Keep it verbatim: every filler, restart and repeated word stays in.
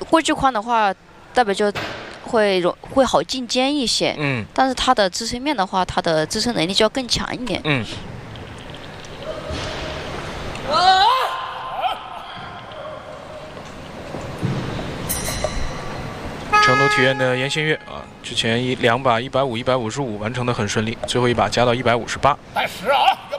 过距宽的话，代表就会容会好进肩一些。 嗯。 但是它的支撑面的话，它的支撑能力就要更强一点。 嗯。成都体院的严新月啊，之前一两把一百五、一百五十五完成的很顺利，最后一把加到一百五十八。 带十啊！